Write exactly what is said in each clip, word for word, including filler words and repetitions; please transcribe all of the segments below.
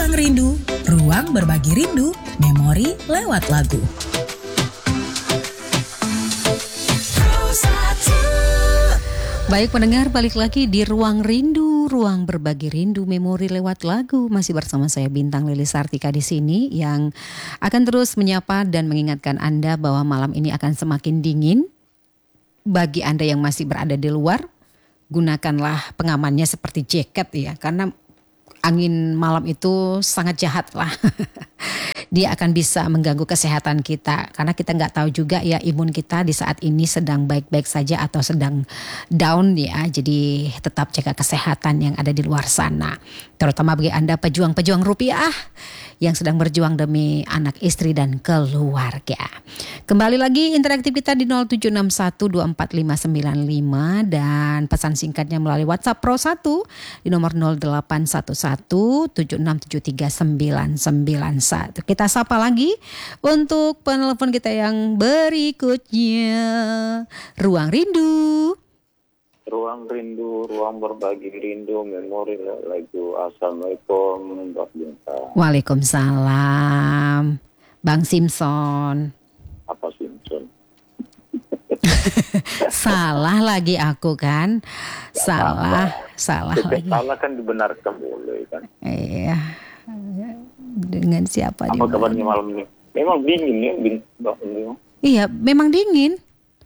Ruang Rindu, ruang berbagi rindu, memori lewat lagu. Baik pendengar, balik lagi di Ruang Rindu, ruang berbagi rindu, memori lewat lagu. Masih bersama saya Bintang Lili Sartika di sini yang akan terus menyapa dan mengingatkan Anda bahwa malam ini akan semakin dingin. Bagi Anda yang masih berada di luar, gunakanlah pengamannya seperti jaket ya, karena angin malam itu sangat jahat lah. Dia akan bisa mengganggu kesehatan kita karena kita nggak tahu juga ya imun kita di saat ini sedang baik-baik saja atau sedang down ya. Jadi tetap jaga kesehatan yang ada di luar sana. Terutama bagi Anda pejuang-pejuang rupiah yang sedang berjuang demi anak, istri dan keluarga. Kembali lagi interaktif kita di nol tujuh enam satu dua empat lima sembilan lima dan pesan singkatnya melalui WhatsApp Pro satu di nomor nol delapan satu satu tujuh enam tujuh tiga sembilan sembilan satu. Kita sapa lagi untuk penelpon kita yang berikutnya. Ruang Rindu. Ruang Rindu, ruang berbagi rindu, memori lagu. Assalamualaikum Mbak Bintang. Waalaikumsalam Bang Simpson. Apa Simpson? Salah lagi aku kan. Gak Salah, apa-apa. salah Setiap lagi. salah kan dibenarkan boleh kan. Iya. Dengan siapa Apa di kabarnya mana? malam ini? Memang dingin ya Mbak Bintang. Iya, memang dingin.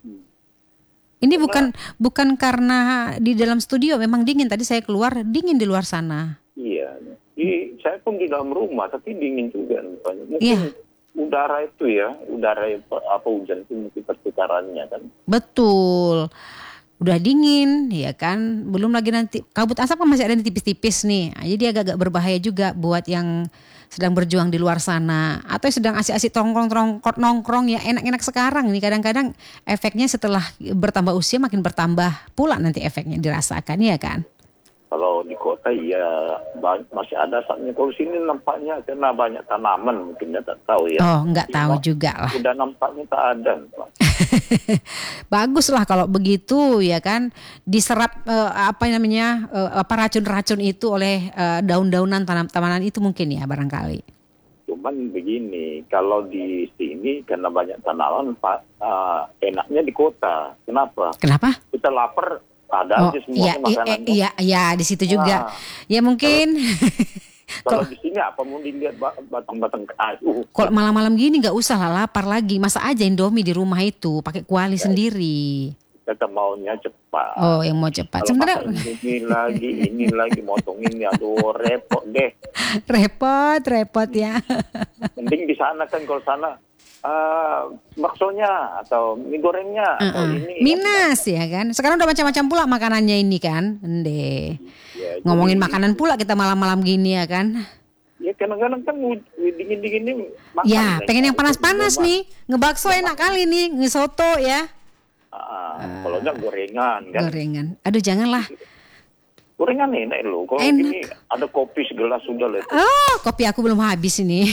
Ini bukan bukan karena di dalam studio memang dingin. Tadi saya keluar dingin di luar sana. Iya. Di, saya pun di dalam rumah tapi dingin juga. Mungkin Iya. udara itu ya, udara yang, apa hujan itu mungkin pertukarannya kan. Betul. Udah dingin ya kan. Belum lagi nanti kabut asap kan masih ada di tipis-tipis nih. Jadi agak-agak berbahaya juga buat yang sedang berjuang di luar sana atau sedang asik-asik tongkrong-tongkrong nongkrong ya enak-enak sekarang nih. Kadang-kadang efeknya setelah bertambah usia makin bertambah pula nanti efeknya dirasakan ya kan. Kalau di kota ya masih ada saatnya. Kalau sini nampaknya karena banyak tanaman mungkin ya tak tahu ya. Oh nggak tahu Cuma juga lah. udah nampaknya tak ada. Pak. Bagus lah kalau begitu ya kan. Diserap eh, apa namanya eh, apa racun-racun itu oleh eh, daun-daunan tanam-tanaman itu mungkin ya barangkali. Cuman begini, kalau di sini karena banyak tanaman Pak, uh, enaknya di kota. Kenapa? Kenapa? Kita lapar ada Oh aja iya, semuanya iya, makanannya. iya, iya di situ juga. Nah, Ya mungkin. Kalau di sini apa mau dilihat batang-batang kayu. Kalau malam-malam gini nggak usah lah lapar lagi. Masa aja Indomie di rumah itu pakai kuali ya. Sendiri. Kita maunya cepat. Oh yang mau cepat. Kalau Sebenarnya ini lagi, ini lagi motong ini, aduh repot deh. repot, repot ya. Mending di sana kan kalau sana. Uh, baksonya atau mie gorengnya uh-uh. atau ini minus ya kan. Sekarang udah macam-macam pula makanannya ini kan. Ende. Ya, ngomongin jadi, makanan pula kita malam-malam gini ya kan. Ya kadang-kadang kan dingin-dingin ini makan. Ya pengen yang panas-panas nih. Ngebakso enak kali nih, ngesoto ya. Ah, uh, kalau enggak gorengan kan. Gorengan. Aduh janganlah. Gorengan enak loh. Kalau Enak. ini ada kopi segelas sudah lah. Oh, kopi aku belum habis ini.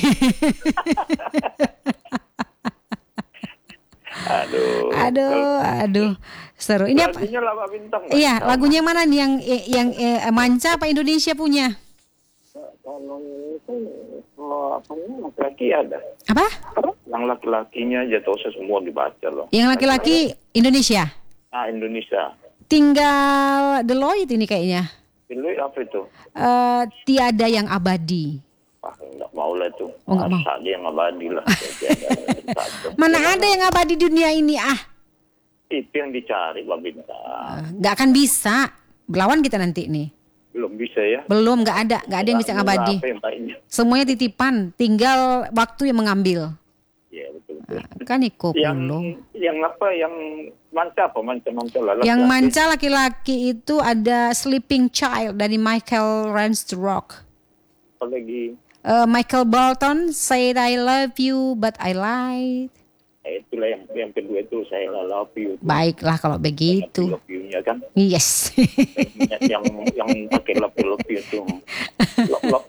Aduh. Aduh, aduh. Seru. Ini apa? Lagunya Lava Bintang. Iya, lagunya yang mana nih yang yang eh, manca apa Indonesia punya? Kalau itu oh, apa laki-laki ada. Apa? Yang laki-lakinya aja tahu saya semua dibaca loh. Yang laki-laki Indonesia. Ah, Indonesia. Tinggal Deloitte ini kayaknya. Deloitte apa itu? Uh, tiada yang abadi. Ah, enggak mau lah itu. Oh, enggak mau. Saja yang abadi lah. Mana ada yang abadi di dunia ini ah? Itu yang dicari Mbak Bintang. Uh, gak akan bisa. Lawan kita nanti nih. Belum bisa ya. Belum, gak ada. Gak ada yang bisa abadi. Semuanya titipan. Tinggal waktu yang mengambil. Iya betul. betul. Uh, kan ikut yang, belum. Yang apa? Yang manca apa? Manca-manca lah. Yang manca laki-laki itu ada Sleeping Child dari Michael Ransrock. Apa lagi? Uh, Michael Bolton Said I Love You But I Lied. Eh, itulah yang yang kedua itu saya love you. Baiklah kalau begitu. Love you-nya kan. Yes. yang yang pakai love you love you itu. Love, love.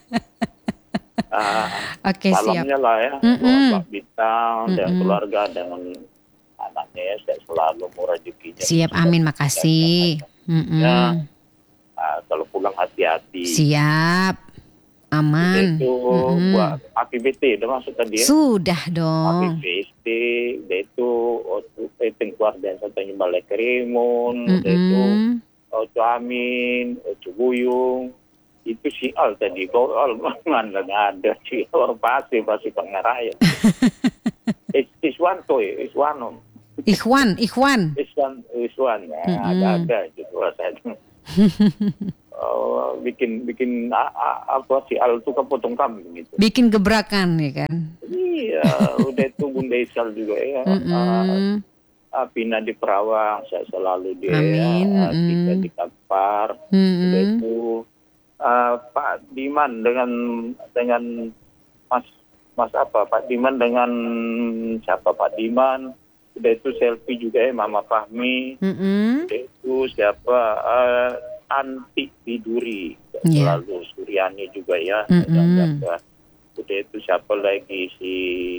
Ah, Oke, siap. salamnya lah ya. Mm-mm. Mbak Bintang dan Mm-mm. keluarga dengan anaknya ya, saya selalu murah rezekinya. Siap, amin, makasih. Mm-mm. Ya, ah, kalau pulang hati-hati. Siap. Aman. Itu Mm-mm. buat A P B T, udah masuk tadi ya. Sudah A P dong. B T, udah itu Otu Keluarga Santanya Balai Kerimun, udah itu Mm-mm. Otu Amin, Otu Buyung. Itu si Al tadi, kau Al mana nggak ada si Al pasti pasti pengaraya. Is Iswanto ya, Iswano. Ikhwan, Ikhwan. Iswan, Iswan, ya, Mm-mm. ada-ada gitu rasanya. Oh, bikin bikin a, a, apa si Al itu kan potong kambing gitu. Bikin gebrakan ya kan. Iya, udah itu Bunda Isal juga ya. Mm-mm. Uh, Pina di Perawang, saya selalu dia. Amin, Uh, mm. Tika di Kampar. Mm-mm. Udah itu uh, Pak Diman dengan dengan Mas Mas apa Pak Diman dengan siapa Pak Diman. Udah itu selfie juga ya Mama Fahmi. Mm-mm. Udah itu siapa uh, Anti Tiduri. Yeah. Selalu Suryani juga ya. Mm-mm. Udah itu siapa lagi si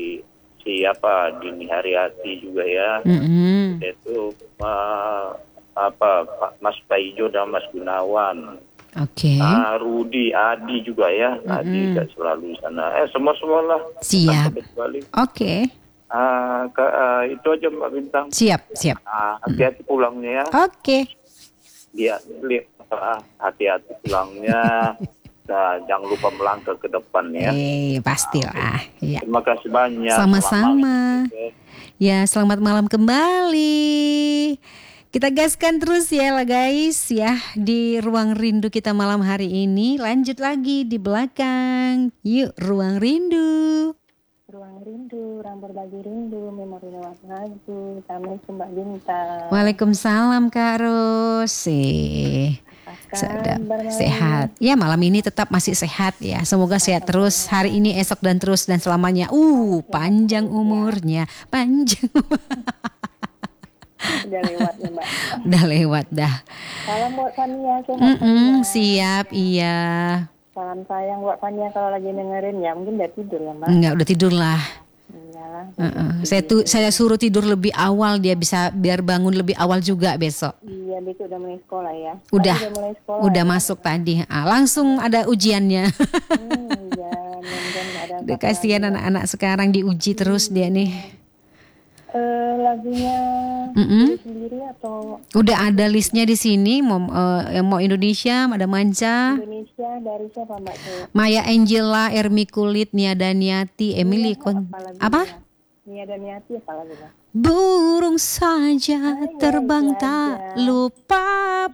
siapa Dini Haryati juga ya. Mm-mm. Itu uh, apa Pak Mas Paijo dan Mas Gunawan. Oke. Ah, Rudi, Adi juga ya. Adi Mm-mm. juga selalu sana. Eh semua semua lah. Siap. Oke. Ah, ke, ah, itu aja Mbak Bintang. Siap, siap. Ah, hati-hati pulangnya ya. Oke. Dia lihat ah, hati-hati pulangnya. Nah, jangan lupa melangkah ke depan ya. Eh, pastilah. Ya. Terima kasih banyak. Sama-sama. Selamat malam. Ya, selamat malam kembali. Kita gaskan terus ya lah guys ya di Ruang Rindu kita malam hari ini. Lanjut lagi di belakang. Yuk, Ruang Rindu. Ruang Rindu, Ruang Berbagi Rindu, Memori Lewat Lagu. Assalamualaikum Mbak Bintang. Waalaikumsalam Kak Rosi. Sedap, sehat. Ya malam ini tetap masih sehat ya. Semoga sehat terus hari ini, esok dan terus dan selamanya. Uh, panjang umurnya, panjang. Udah lewat ya Mbak. Udah lewat dah. Salam buat Fania, sehat Mm-mm, Fania. siap, iya. Salam sayang buat Fania kalau lagi dengerin ya. Mungkin udah tidur ya Mbak. Enggak, udah tidur lah. Iyalah. Uh-uh. Saya tuh saya suruh tidur lebih awal dia bisa biar bangun lebih awal juga besok. Iya, besok udah mulai sekolah ya. Udah, Tadi udah mulai sekolah. udah ya? masuk tadi. Ah, langsung ada ujiannya. Hmm, iya, mudah-mudahan nggak ada Udah apa-apa kasihan lagi. anak-anak sekarang diuji terus dia nih. Eh, lagunya Mm-mm. diri sendiri atau Udah ada listnya di sini. Mau eh, yang mau Indonesia, ada Manca, Indonesia dari siapa Mbak tuh? Maya Angela, Ermi Kulit, Nia Daniati, Emily Kon. Apa? Nia dan Yati apa lagunya? Burung saja Ay, terbang itu tak aja. lupa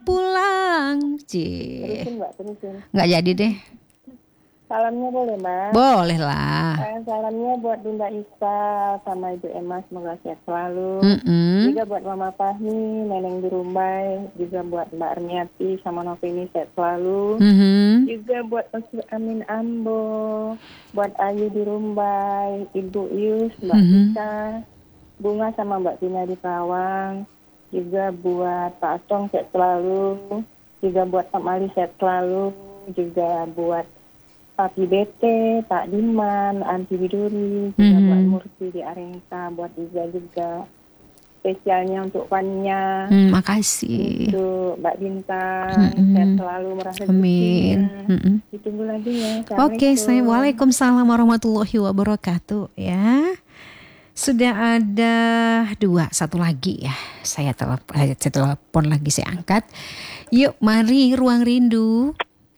pulang. Cie. Terusin Mbak, terusin. Nggak jadi deh. Salamnya boleh Mbak? Boleh lah. Eh, salamnya buat Bunda Isa sama Ibu Emma, semoga sehat selalu. Mm-mm. Juga buat Mama Fahmi, Neneng di Rumbai. Juga buat Mbak Ermiati sama Novini sehat selalu. Mhm. Juga buat Ustaz Amin Ambo, buat Ayu di Rumbai, Ibu Yus, Mbak Mhm. Tika, Bunga sama Mbak Tina di Pawang. Juga buat Pak Atong sehat selalu. Juga buat Pak Mali sehat selalu. Juga buat Pak B T, Pak Diman, Anti Widuri, juga Mhm. buat Murti di Arengka, buat Iza juga. Spesialnya untuk Fania, Hmm, makasih. untuk Mbak Bintang, Mm-mm. sehat selalu merasa Amin. Mm-mm. Ditunggu lagi ya. Oke, saya Assalamualaikum. Waalaikumsalam warahmatullahi wabarakatuh ya. Sudah ada dua, satu lagi ya. Saya telepon, saya telepon lagi, saya angkat. Yuk, mari Ruang Rindu.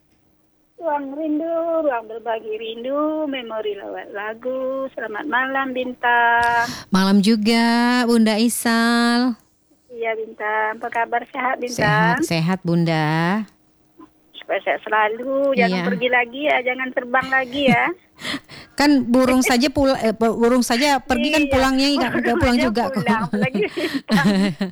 Ruang Rindu, Ruang Berbagi Rindu, Memori Lewat Lagu. Selamat malam Bintang. Malam juga Bunda Isal. Iya Bintang, apa kabar, sehat Sehat, Bintang? sehat Bunda. Supaya sehat selalu, jangan Iya. pergi lagi ya, jangan terbang lagi ya. Kan burung saja pul eh, burung saja pergi kan Iya, pulangnya nggak nggak pulang Dia juga pulang, kok. lagi Bintang.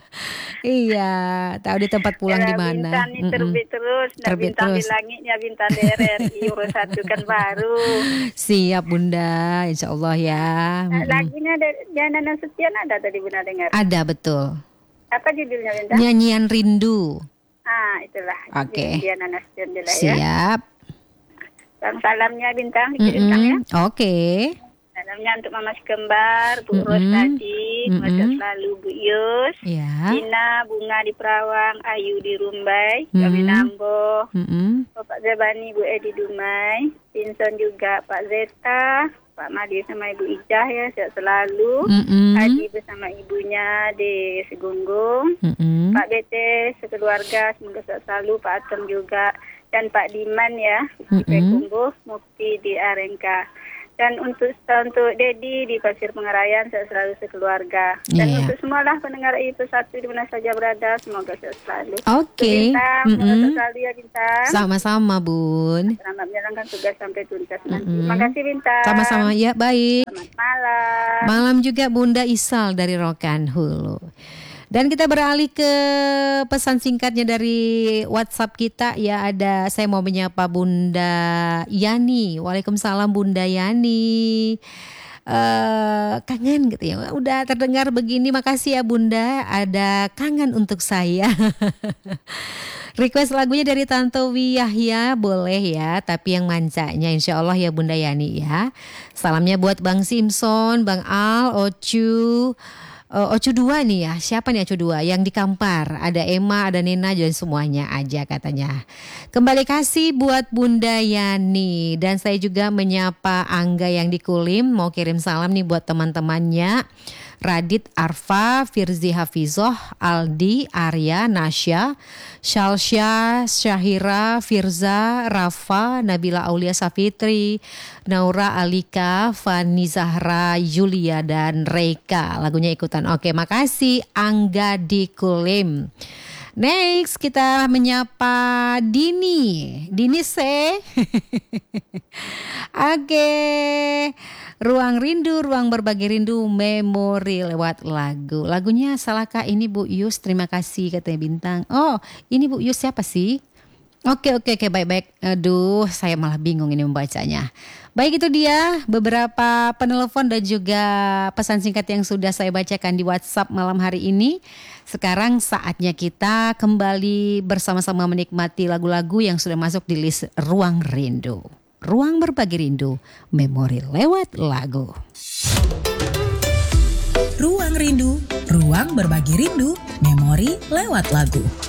Iya, tahu di tempat pulang di Ya, mana. Bintang ini terbit terus, nah, Terbit Bintang di terus. langitnya, Bintang D R R I Euro satu kan baru. Siap Bunda, Insya Allah ya. Nah, Mm-mm. lagunya ada Diana Nasution ada tadi Bunda dengar. Ada betul. Apa judulnya Bintang? Nyanyian Rindu. Ah, itulah. Oke. Diana Nasution dulu ya. Siap. Salam salamnya Bintang, Bintang ya. Mm-mm. Oke. Nah, Salamnya untuk Mama Kembar, Bu Mm-mm. Ros tadi, Mm-mm. masa selalu Bu Yus, Ya. Dina, Bunga di Perawang, Ayu di Rumbai, Mm-mm. kami Nambo, Mm-mm. Bapak Zabani, Bu Edi Dumai, Pinson juga Pak Zeta, Pak Madi sama Ibu Ijah ya, sehat selalu. Mm-mm. Haji bersama ibunya di Segunggung, Mm-mm. Pak Bete sekeluarga semoga sehat selalu, Pak Atom juga, dan Pak Diman ya di Mm-mm. Pekumbuh, Mukti di Arengka. Dan untuk untuk Dedi di Pasir Pengarayan sehat selalu sekeluarga. Dan Iya. untuk semualah pendengar itu satu di mana saja berada semoga sehat selalu. Oke. Bintang, semoga Mm-mm. sehat selalu ya Bintang. Sama-sama, Bun. Selamat menjalankan tugas sampai tuntas nanti. Mm-mm. Terima kasih Bintang. Sama-sama, ya baik. Selamat malam. Malam juga Bunda Isal dari Rokan Hulu. Dan kita beralih ke pesan singkatnya dari WhatsApp kita. Ya, ada, saya mau menyapa Bunda Yani. Waalaikumsalam Bunda Yani. Eh, kangen gitu ya. Udah terdengar begini, makasih ya Bunda. Ada kangen untuk saya. Request lagunya dari Tantowi Yahya boleh ya, tapi yang mancanya insya Allah ya Bunda Yani ya. Salamnya buat Bang Simpson, Bang Al, Ocu, uh, Ocu dua nih ya. Siapa nih Ocu dua? Yang di Kampar, ada Emma, ada Nina, dan semuanya aja katanya. Kembali kasih buat Bunda Yani. Dan saya juga menyapa Angga yang di Kulim, mau kirim salam nih buat teman-temannya. Radit, Arfa, Firzi Hafizoh, Aldi, Arya, Nasya, Shalsya, Syahira, Firza, Rafa, Nabila Aulia Safitri, Naura Alika, Fani Zahra, Yulia, dan Reika. Lagunya ikutan. Oke, makasih Angga di Kulim. Next kita menyapa Dini. Dini se. Oke. Ruang Rindu, Ruang Berbagi Rindu, Memori lewat lagu. Lagunya salahkah ini Bu Yus? Terima kasih katanya Bintang. Oh, ini Bu Yus siapa sih? Oke, oke, oke, baik-baik. Aduh, saya malah bingung ini membacanya. Baik, itu dia beberapa penelpon dan juga pesan singkat yang sudah saya bacakan di WhatsApp malam hari ini. Sekarang saatnya kita kembali bersama-sama menikmati lagu-lagu yang sudah masuk di list Ruang Rindu. Ruang Berbagi Rindu, Memori lewat lagu. Ruang Rindu, Ruang Berbagi Rindu, Memori lewat lagu.